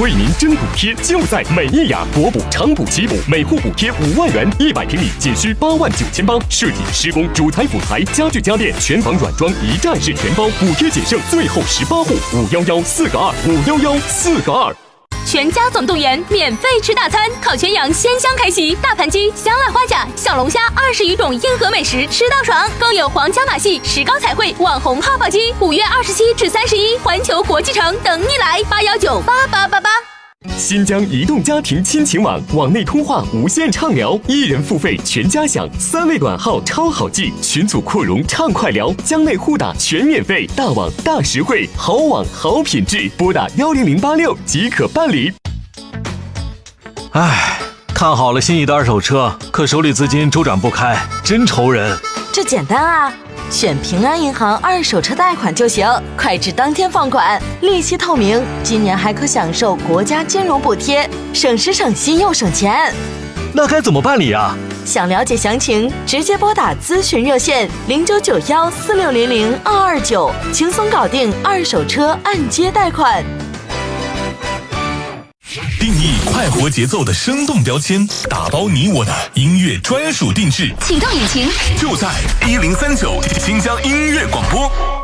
为您真补贴就在美益雅，国补、长补、奇补，每户补贴5万元，100平米仅需89800，设计、施工、主材、辅材、家具家电、全房软装一站式全包，补贴仅剩最后18户，511-4个2，511-4个2。 全家总动员，免费吃大餐，烤全羊鲜香开席，大盘鸡、香辣花甲、小龙虾20余种硬核美食吃到爽，更有皇家马戏、石膏彩绘、网红泡泡鸡，5月27至31，环球国际城等你来，8198888。 新疆移动家庭亲情网，网内通话无限畅聊，1人付费全家享，3位短号超好记，群组扩容畅快聊，疆内互打全免费，大网大实惠，好网好品质，拨打10086即可办理。 唉，看好了心仪的二手车，可手里资金周转不开，真愁人。 这简单啊，选平安银行二手车贷款就行，快至当天放款，利息透明，今年还可享受国家金融补贴，省时省心又省钱。 那该怎么办理啊？ 想了解详情，直接拨打咨询热线099146002229，轻松搞定二手车按揭贷款。 定义快活节奏的生动标签，打包你我的音乐专属定制， 启动引擎， 就在1039新疆音乐广播。